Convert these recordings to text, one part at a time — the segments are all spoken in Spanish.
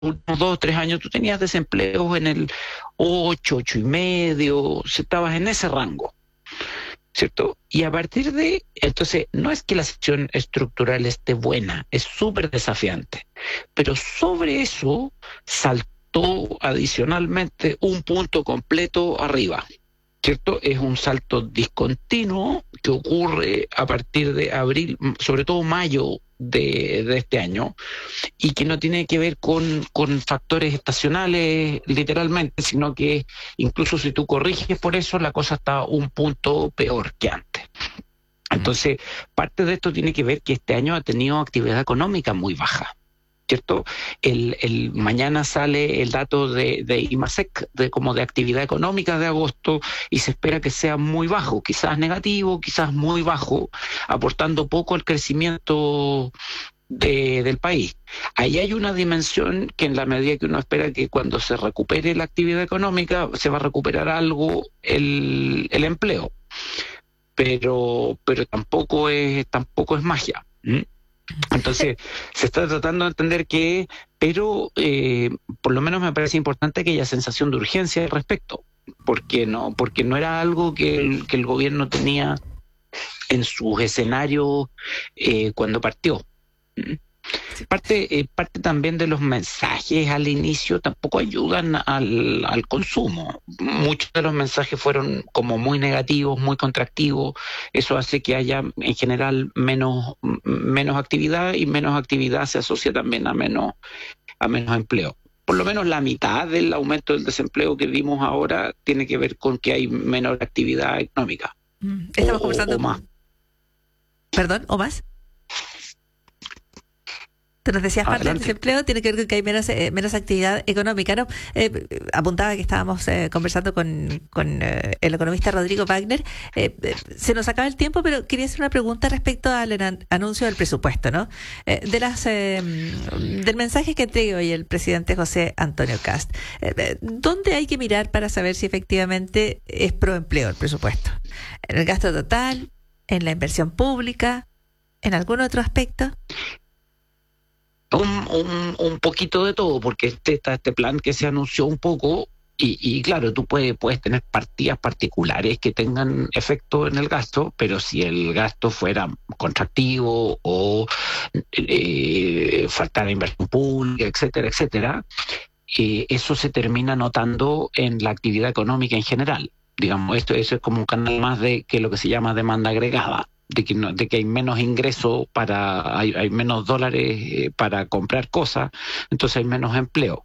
últimos 2 o 3 años tú tenías desempleos en el 8, 8,5, estabas en ese rango, ¿cierto? Y a partir de, entonces, no es que la situación estructural esté buena, es súper desafiante, pero sobre eso saltó adicionalmente un punto completo arriba. ¿Cierto? Es un salto discontinuo que ocurre a partir de abril, sobre todo mayo de este año, y que no tiene que ver con factores estacionales literalmente, sino que incluso si tú corriges por eso, la cosa está un punto peor que antes. Entonces, parte de esto tiene que ver que este año ha tenido actividad económica muy baja. ¿Cierto? Mañana sale el dato de IMASEC, como de actividad económica de agosto, y se espera que sea muy bajo, quizás negativo, quizás muy bajo, aportando poco al crecimiento del país. Ahí hay una dimensión que en la medida que uno espera que cuando se recupere la actividad económica, se va a recuperar algo el empleo, pero tampoco es magia. ¿Mm? Entonces, se está tratando de entender pero por lo menos me parece importante que haya sensación de urgencia al respecto. ¿Por qué no? Porque no era algo que el gobierno tenía en sus escenarios cuando partió. ¿Mm? Parte también de los mensajes al inicio tampoco ayudan al consumo. Muchos de los mensajes fueron como muy negativos, muy contractivos. Eso hace que haya en general menos actividad, y menos actividad se asocia también a menos empleo. Por lo menos la mitad del aumento del desempleo que vimos ahora tiene que ver con que hay menor actividad económica Estamos o conversando más. perdón, ¿o más? Te nos decías parte del Adelante. desempleo tiene que ver con que hay menos actividad económica, ¿no? Apuntaba que estábamos conversando con el economista Rodrigo Wagner. Se nos acaba el tiempo, pero quería hacer una pregunta respecto al anuncio del presupuesto, ¿no? Del mensaje que entregue hoy el presidente José Antonio Kast. ¿Dónde hay que mirar para saber si efectivamente es pro empleo el presupuesto? ¿En el gasto total? ¿En la inversión pública? ¿En algún otro aspecto? Un poquito de todo, porque está este plan que se anunció un poco, y claro, tú puedes tener partidas particulares que tengan efecto en el gasto, pero si el gasto fuera contractivo o faltara inversión pública, etcétera, etcétera, eso se termina notando en la actividad económica en general. Digamos, eso es como un canal más de que lo que se llama demanda agregada, de que hay menos ingreso hay menos dólares para comprar cosas, entonces hay menos empleo.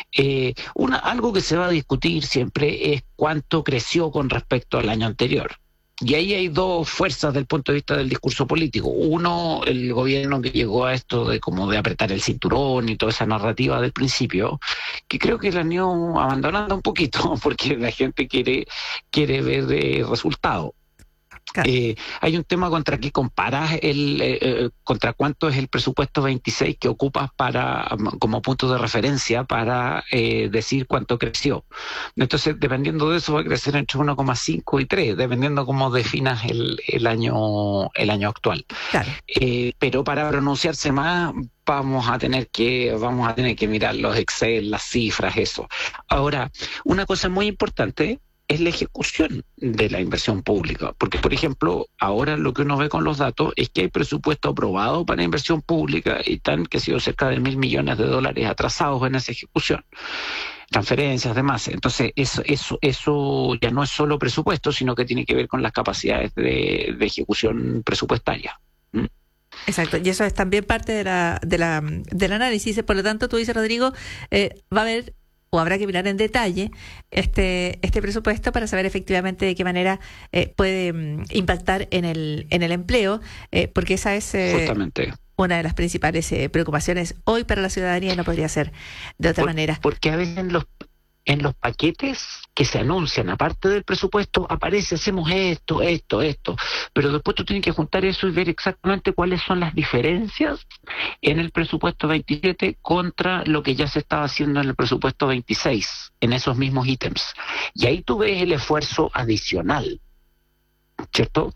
Algo que se va a discutir siempre es cuánto creció con respecto al año anterior. Y ahí hay dos fuerzas desde el punto de vista del discurso político. Uno, el gobierno que llegó a esto de como de apretar el cinturón y toda esa narrativa del principio, que creo que la han ido abandonando un poquito porque la gente quiere ver resultados. Claro. Hay un tema contra qué comparas contra cuánto es el presupuesto 26 que ocupas como punto de referencia para decir cuánto creció. Entonces, dependiendo de eso, va a crecer entre 1,5 y 3, dependiendo cómo definas el año actual. Claro. Pero para pronunciarse más, vamos a tener que mirar los Excel, las cifras, eso. Ahora, una cosa muy importante es la ejecución de la inversión pública. Porque, por ejemplo, ahora lo que uno ve con los datos es que hay presupuesto aprobado para inversión pública y que ha sido cerca de $1.000 millones atrasados en esa ejecución. Transferencias, demás. Entonces, eso ya no es solo presupuesto, sino que tiene que ver con las capacidades de ejecución presupuestaria. ¿Mm? Exacto, y eso es también parte del análisis. Por lo tanto, tú dices, Rodrigo, va a haber o habrá que mirar en detalle este presupuesto para saber efectivamente de qué manera puede impactar en el empleo, porque esa es Justamente. una de las principales preocupaciones hoy para la ciudadanía y no podría ser de otra manera. Porque a veces en los paquetes que se anuncian, aparte del presupuesto, aparece, hacemos esto, pero después tú tienes que juntar eso y ver exactamente cuáles son las diferencias en el presupuesto 27 contra lo que ya se estaba haciendo en el presupuesto 26, en esos mismos ítems. Y ahí tú ves el esfuerzo adicional, ¿cierto?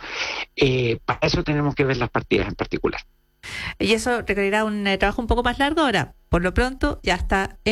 Para eso tenemos que ver las partidas en particular. Y eso requerirá un trabajo un poco más largo ahora. Por lo pronto ya está